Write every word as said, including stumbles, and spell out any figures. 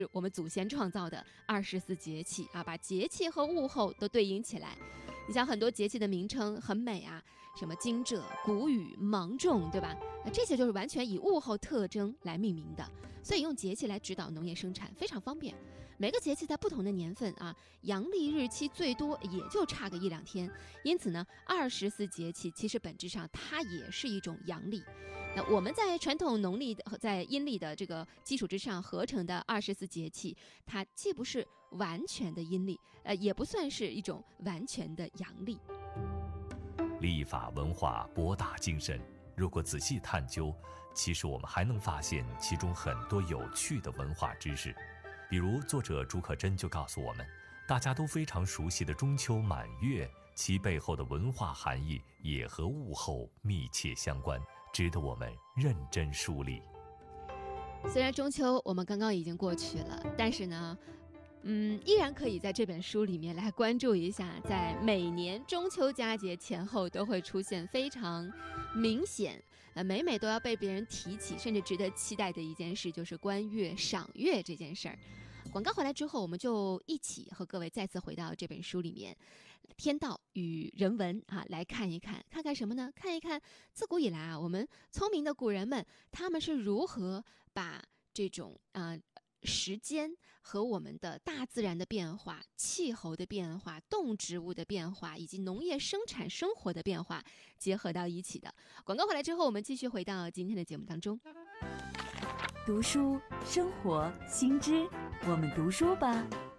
我们祖先创造的二十四节气啊，把节气和物候都对应起来。你像很多节气的名称很美啊，什么惊蛰、谷雨、芒种，对吧？这些就是完全以物候特征来命名的，所以用节气来指导农业生产非常方便。每个节气在不同的年份啊，阳历日期最多也就差个一两天，因此呢，二十四节气其实本质上它也是一种阳历。那我们在传统农历和在阴历的这个基础之上合成的二十四节气，它既不是完全的阴历，呃，也不算是一种完全的阳历。 历法文化博大精深，如果仔细探究，其实我们还能发现其中很多有趣的文化知识。比如作者竺可桢就告诉我们，大家都非常熟悉的中秋满月，其背后的文化含义也和物候密切相关，值得我们认真梳理。 虽然中秋我们刚刚已经过去了，但是呢嗯，依然可以在这本书里面来关注一下，在每年中秋佳节前后都会出现非常明显，呃，每每都要被别人提起，甚至值得期待的一件事，就是观月赏月这件事儿。广告回来之后，我们就一起和各位再次回到这本书里面，天道与人文啊，来看一看，看看什么呢？看一看自古以来啊，我们聪明的古人们，他们是如何把这种啊。呃时间和我们的大自然的变化、气候的变化、动植物的变化以及农业生产生活的变化结合到一起的。广告回来之后，我们继续回到今天的节目当中。 读书、生活、新知，我们读书吧。